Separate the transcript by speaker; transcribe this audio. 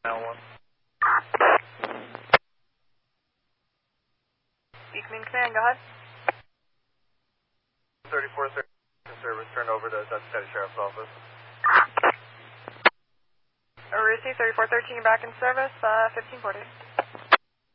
Speaker 1: one.
Speaker 2: Beacon Command, go ahead.
Speaker 1: 3430 service, turn over to Dutch County Sheriff's Office.
Speaker 2: Receive 3413 back in service, 1540.